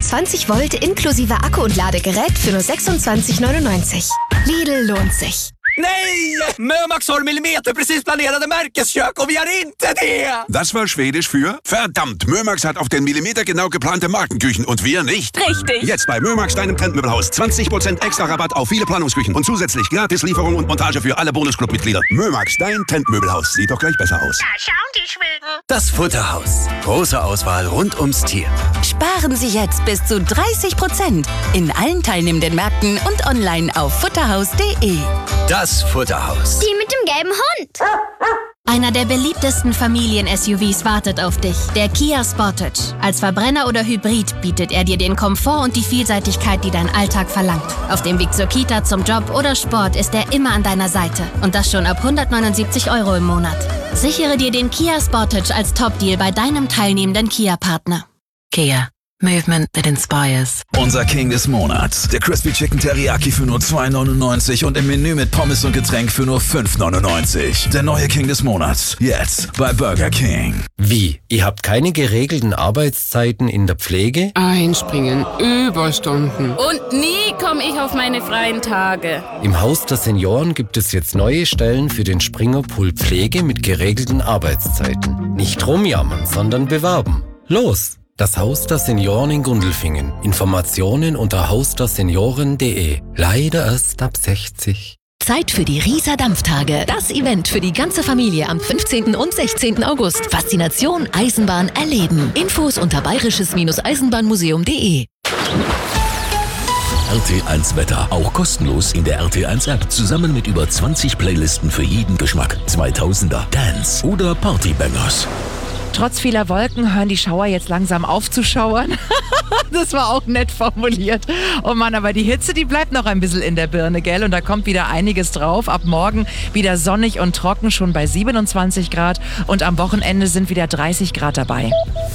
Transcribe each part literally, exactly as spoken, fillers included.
zwanzig Volt inklusive Akku und Ladegerät für nur sechsundzwanzig neunundneunzig. Lidl lohnt sich. Nej! Mömax har millimeterprecis planerade Märkeskök und wir har inte det! Das war Schwedisch für verdammt, Mömax hat auf den Millimeter genau geplante Markenküchen und wir nicht. Richtig. Jetzt bei Mömax, deinem Trendmöbelhaus. zwanzig Prozent extra Rabatt auf viele Planungsküchen und zusätzlich gratis Lieferung und Montage für alle Bonusclub-Mitglieder. Mömax, dein Trendmöbelhaus. Sieht doch gleich besser aus. Da schauen die Schweden. Das Futterhaus. Große Auswahl rund ums Tier. Sparen Sie jetzt bis zu dreißig Prozent in allen teilnehmenden Märkten und online auf futterhaus punkt de. Das Futterhaus. Die mit dem gelben Hund. Einer der beliebtesten Familien-S U Vs wartet auf dich, der Kia Sportage. Als Verbrenner oder Hybrid bietet er dir den Komfort und die Vielseitigkeit, die dein Alltag verlangt. Auf dem Weg zur Kita, zum Job oder Sport ist er immer an deiner Seite. Und das schon ab hundertneunundsiebzig Euro im Monat. Sichere dir den Kia Sportage als Top-Deal bei deinem teilnehmenden Kia-Partner. Kia. Movement that inspires. Unser King des Monats. Der Crispy Chicken Teriyaki für nur zwei neunundneunzig und im Menü mit Pommes und Getränk für nur fünf neunundneunzig. Der neue King des Monats. Jetzt bei Burger King. Wie? Ihr habt keine geregelten Arbeitszeiten in der Pflege? Einspringen, Überstunden. Und nie komme ich auf meine freien Tage. Im Haus der Senioren gibt es jetzt neue Stellen für den Springerpool Pflege mit geregelten Arbeitszeiten. Nicht rumjammern, sondern bewerben. Los! Das Haus der Senioren in Gundelfingen. Informationen unter haus der senioren punkt de. Leider erst ab sechzig. Zeit für die Riesa Dampftage. Das Event für die ganze Familie am fünfzehnten und sechzehnten August. Faszination Eisenbahn erleben. Infos unter bayerisches-eisenbahnmuseum punkt de. R T eins Wetter. Auch kostenlos in der R T eins App. Zusammen mit über zwanzig Playlisten für jeden Geschmack. zweitausender, Dance oder Partybangers. Trotz vieler Wolken hören die Schauer jetzt langsam auf zu schauern. Das war auch nett formuliert. Oh Mann, aber die Hitze, die bleibt noch ein bisschen in der Birne, gell? Und da kommt wieder einiges drauf. Ab morgen wieder sonnig und trocken, schon bei siebenundzwanzig Grad. Und am Wochenende sind wieder dreißig Grad dabei.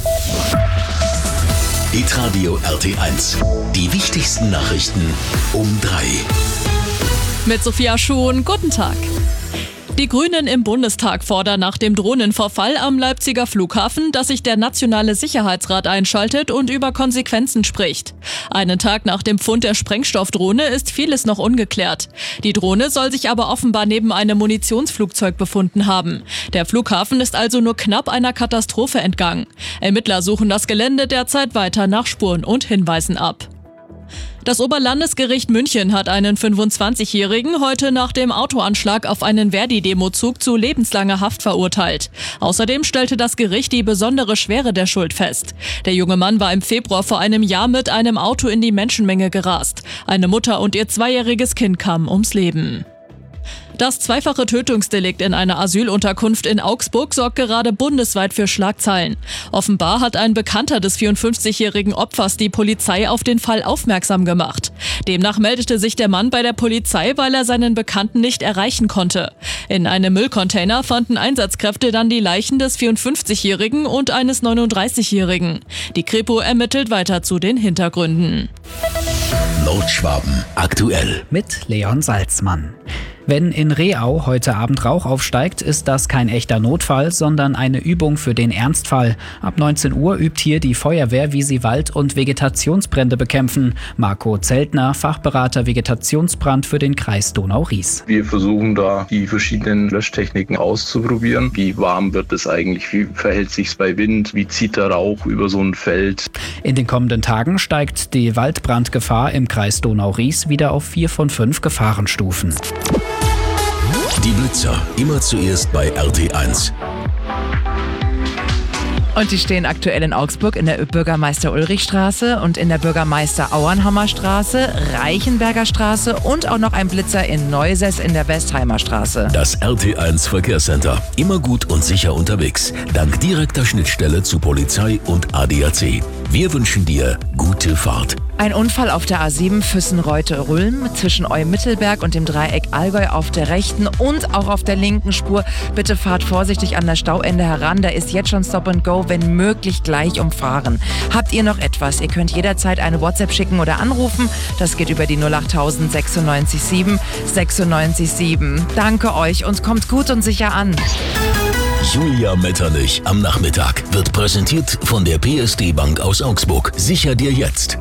Hitradio R T eins. Die wichtigsten Nachrichten um drei. Mit Sophia Schuhn, guten Tag. Die Grünen im Bundestag fordern nach dem Drohnenvorfall am Leipziger Flughafen, dass sich der Nationale Sicherheitsrat einschaltet und über Konsequenzen spricht. Einen Tag nach dem Fund der Sprengstoffdrohne ist vieles noch ungeklärt. Die Drohne soll sich aber offenbar neben einem Munitionsflugzeug befunden haben. Der Flughafen ist also nur knapp einer Katastrophe entgangen. Ermittler suchen das Gelände derzeit weiter nach Spuren und Hinweisen ab. Das Oberlandesgericht München hat einen fünfundzwanzigjährigen heute nach dem Autoanschlag auf einen Verdi-Demozug zu lebenslanger Haft verurteilt. Außerdem stellte das Gericht die besondere Schwere der Schuld fest. Der junge Mann war im Februar vor einem Jahr mit einem Auto in die Menschenmenge gerast. Eine Mutter und ihr zweijähriges Kind kamen ums Leben. Das zweifache Tötungsdelikt in einer Asylunterkunft in Augsburg sorgt gerade bundesweit für Schlagzeilen. Offenbar hat ein Bekannter des vierundfünfzigjährigen Opfers die Polizei auf den Fall aufmerksam gemacht. Demnach meldete sich der Mann bei der Polizei, weil er seinen Bekannten nicht erreichen konnte. In einem Müllcontainer fanden Einsatzkräfte dann die Leichen des vierundfünfzigjährigen und eines neununddreißigjährigen. Die Kripo ermittelt weiter zu den Hintergründen. Nordschwaben aktuell mit Leon Salzmann. Wenn in Reau heute Abend Rauch aufsteigt, ist das kein echter Notfall, sondern eine Übung für den Ernstfall. Ab neunzehn Uhr übt hier die Feuerwehr, wie sie Wald- und Vegetationsbrände bekämpfen. Marco Zeltner, Fachberater Vegetationsbrand für den Kreis Donau-Ries. Wir versuchen da die verschiedenen Löschtechniken auszuprobieren. Wie warm wird es eigentlich? Wie verhält sich's bei Wind? Wie zieht der Rauch über so ein Feld? In den kommenden Tagen steigt die Waldbrandgefahr im Kreis Donau-Ries wieder auf vier von fünf Gefahrenstufen. Die Blitzer, immer zuerst bei R T eins. Und die stehen aktuell in Augsburg in der Bürgermeister-Ulrich-Straße und in der Bürgermeister-Auernhammer-Straße, Reichenberger Straße und auch noch ein Blitzer in Neusäß in der Westheimer Straße. Das R T eins Verkehrscenter. Immer gut und sicher unterwegs. Dank direkter Schnittstelle zu Polizei und A D A C. Wir wünschen dir gute Fahrt. Ein Unfall auf der A sieben Füssen-Reute-Rülm zwischen Eumittelberg und dem Dreieck Allgäu auf der rechten und auch auf der linken Spur. Bitte fahrt vorsichtig an das Stauende heran. Da ist jetzt schon Stop and Go, wenn möglich gleich umfahren. Habt ihr noch etwas? Ihr könnt jederzeit eine WhatsApp schicken oder anrufen. Das geht über die null acht tausend sechsundneunzig sieben sechsundneunzig sieben. Danke euch und kommt gut und sicher an. Julia Metternich am Nachmittag wird präsentiert von der P S D Bank aus Augsburg. Sicher dir jetzt